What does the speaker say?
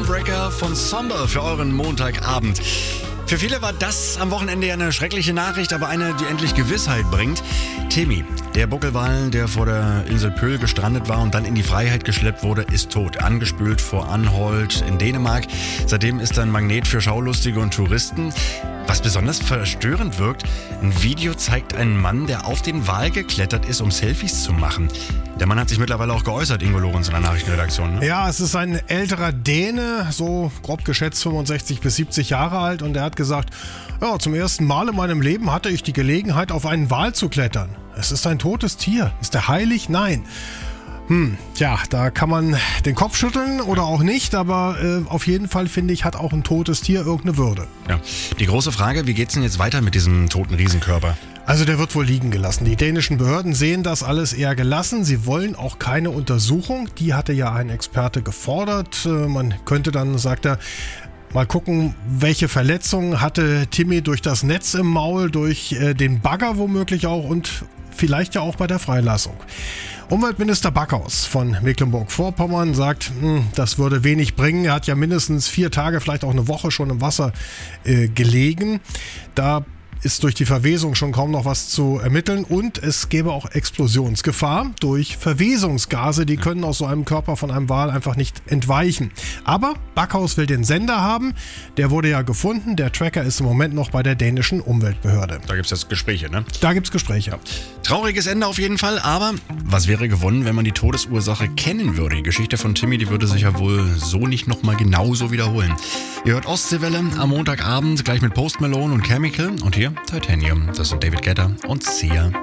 Stormbreaker von Somber für euren Montagabend. Für viele war das am Wochenende ja eine schreckliche Nachricht, aber eine, die endlich Gewissheit bringt. Timmy, der Buckelwal, der vor der Insel Pöhl gestrandet war und dann in die Freiheit geschleppt wurde, ist tot. Angespült vor Anholt in Dänemark. Seitdem ist er ein Magnet für Schaulustige und Touristen. Was besonders verstörend wirkt, ein Video zeigt einen Mann, der auf den Wal geklettert ist, um Selfies zu machen. Der Mann hat sich mittlerweile auch geäußert, Ingo Lorenz, in der Nachrichtenredaktion. Ne? Ja, es ist ein älterer Däne, so grob geschätzt 65 bis 70 Jahre alt. Und er hat gesagt, ja, zum ersten Mal in meinem Leben hatte ich die Gelegenheit, auf einen Wal zu klettern. Es ist ein totes Tier. Ist er heilig? Nein. Tja, da kann man den Kopf schütteln oder auch nicht, aber auf jeden Fall, finde ich, hat auch ein totes Tier irgendeine Würde. Ja. Die große Frage, wie geht's denn jetzt weiter mit diesem toten Riesenkörper? Also der wird wohl liegen gelassen. Die dänischen Behörden sehen das alles eher gelassen. Sie wollen auch keine Untersuchung. Die hatte ja ein Experte gefordert. Man könnte dann, sagt er, mal gucken, welche Verletzungen hatte Timmy durch das Netz im Maul, durch den Bagger womöglich auch und vielleicht ja auch bei der Freilassung. Umweltminister Backhaus von Mecklenburg-Vorpommern sagt, das würde wenig bringen. Er hat ja mindestens 4 Tage, vielleicht auch eine Woche schon im Wasser gelegen. Da ist durch die Verwesung schon kaum noch was zu ermitteln und es gäbe auch Explosionsgefahr durch Verwesungsgase, die können aus so einem Körper von einem Wal einfach nicht entweichen. Aber Backhaus will den Sender haben, der wurde ja gefunden, der Tracker ist im Moment noch bei der dänischen Umweltbehörde. Da gibt es jetzt Gespräche, ne? Da gibt es Gespräche. Trauriges Ende auf jeden Fall, aber was wäre gewonnen, wenn man die Todesursache kennen würde? Die Geschichte von Timmy, die würde sich ja wohl so nicht nochmal genauso wiederholen. Ihr hört Ostseewelle am Montagabend, gleich mit Post Malone und Chemical und hier Titanium. Das sind David Guetta und Sia.